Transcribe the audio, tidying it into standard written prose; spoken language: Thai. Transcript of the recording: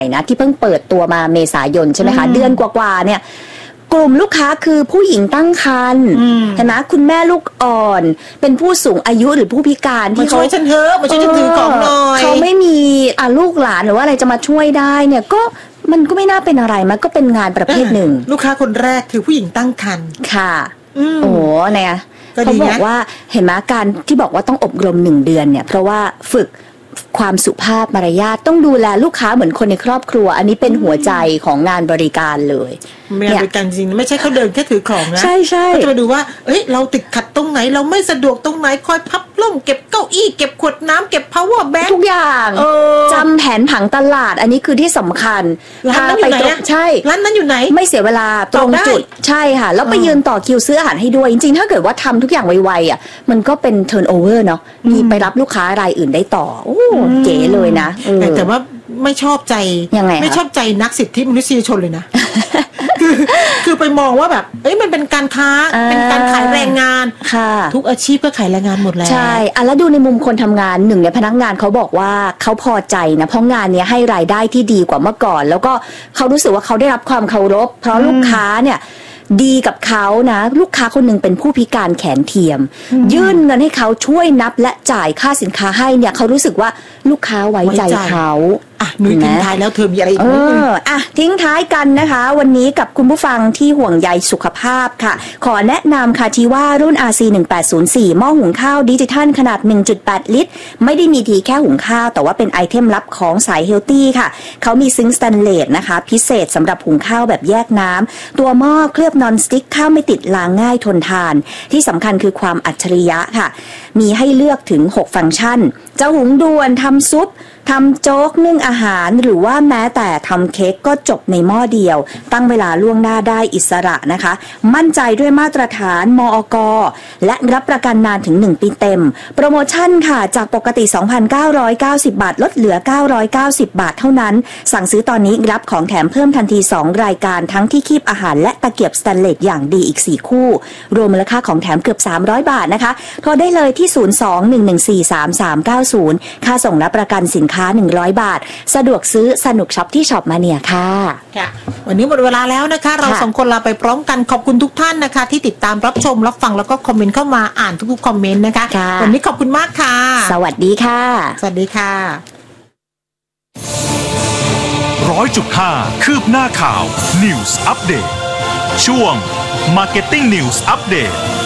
นะที่เพิ่งเปิดตัวมาเมษายนใช่ไหมคะเดือนกว่าๆเนี่ยกลุ่มลูกค้าคือผู้หญิงตั้งครรภ์เห็นไหมคุณแม่ลูกอ่อนเป็นผู้สูงอายุหรือผู้พิการที่เขาฉันเถอะมาช่วยฉันถือของหน่อยเขาไม่มีลูกหลานหรือว่าอะไรจะมาช่วยได้เนี่ยก็มันก็ไม่น่าเป็นอะไรมันก็เป็นงานประเภทหนึ่งลูกค้าคนแรกคือผู้หญิงตั้งครรภ์ค่ะโอ้เนี่ยเขาบอกว่าเห็นไหมการที่บอกว่าต้องอบรม1 เดือนเนี่ยเพราะว่าฝึกความสุภาพมารยาทต้องดูแลลูกค้าเหมือนคนในครอบครัวอันนี้เป็นหัวใจของงานบริการเลยงานบริการจริงไม่ใช่เขาเดินแค่ถือของนะใช่ใช่เขาจะมาดูว่าเอ้ยเราติดขัดตรงไหนเราไม่สะดวกตรงไหนคอยพับล่มเก็บเก้าอี้เก็บขวดน้ำเก็บ power bank ทุกอย่างจำแผนผังตลาดอันนี้คือที่สำคัญร้านนั้นอยู่ไหนใช่ร้านนั้นอยู่ไหนไม่เสียเวลาตรงจุดใช่ค่ะแล้วไปยืนต่อคิวซื้ออาหารให้ด้วยจริงๆถ้าเกิดว่าทำทุกอย่างไวๆอ่ะมันก็เป็น turnover เนาะมีไปรับลูกค้ารายอื่นได้ต่อโอ้เก๋เลยนะแต่ว่าไม่ชอบใจยังไงไม่ชอบใจนักสิทธิมนุษยชนเลยนะคือไปมองว่าแบบเอ้ยมันเป็นการค้าเป็นการขายแรงงานทุกอาชีพก็ขายแรงงานหมดแล้วใช่แล้วดูในมุมคนทำงานหนึ่งในพนักงานเขาบอกว่าเขาพอใจนะเพราะงานนี้ให้รายได้ที่ดีกว่าเมื่อก่อนแล้วก็เขารู้สึกว่าเขาได้รับความเคารพเพราะลูกค้าเนี่ยดีกับเขานะลูกค้าคนหนึ่งเป็นผู้พิการแขนเทียมยื่นเงินให้เขาช่วยนับและจ่ายค่าสินค้าให้เนี่ยเขารู้สึกว่าลูกค้าไว้ใจเขานุ้ยทิ้งท้ายแล้วเธอมีอะไรอีกไหมทิ้งท้ายกันนะคะวันนี้กับคุณผู้ฟังที่ห่วงใยสุขภาพค่ะขอแนะนำค่ะที่ว่ารุ่น RC1804 หม้อหุงข้าวดิจิทัลขนาด 1.8 ลิตรไม่ได้มีดีแค่หุงข้าวแต่ว่าเป็นไอเทมลับของสายเฮลตี้ค่ะเขามีซิงค์สแตนเลสนะคะพิเศษสำหรับหุงข้าวแบบแยกน้ำตัวหม้อเคลือบนอนสติ๊กข้าวไม่ติดล้างง่ายทนทานที่สำคัญคือความอัจฉริยะค่ะมีให้เลือกถึง6ฟังก์ชันจะหุงด่วนทำซุปทำโจ๊กนึ่งอาหารหรือว่าแม้แต่ทำเค้กก็จบในหม้อเดียวตั้งเวลาล่วงหน้าได้อิสระนะคะมั่นใจด้วยมาตรฐานมอก.และรับประกันนานถึง1 ปีเต็มโปรโมชั่นค่ะจากปกติ 2,990 บาทลดเหลือ990 บาทเท่านั้นสั่งซื้อตอนนี้รับของแถมเพิ่มทันที2 รายการทั้งที่คีบอาหารและตะเกียบสแตนเลสอย่างดีอีก4 คู่รวมมูลค่าของแถมเกือบ300 บาทนะคะโทรได้เลยที่ 02-114-3390 ค่าส่งและประกันสินค้า100 บาทสะดวกซื้อสนุกช็อปที่ช็อปมาเนียค่ะวันนี้หมดเวลาแล้วนะคะเรา2 คนลาไปพร้อมกันขอบคุณทุกท่านนะคะที่ติดตามรับชมรับฟังแล้วก็คอมเมนต์เข้ามาอ่านทุกๆคอมเมนต์นะคะวันนี้ขอบคุณมากค่ะสวัสดีค่ะสวัสดีค่ะ 100.5 คืบหน้าข่าว News Update ช่วง Marketing News Update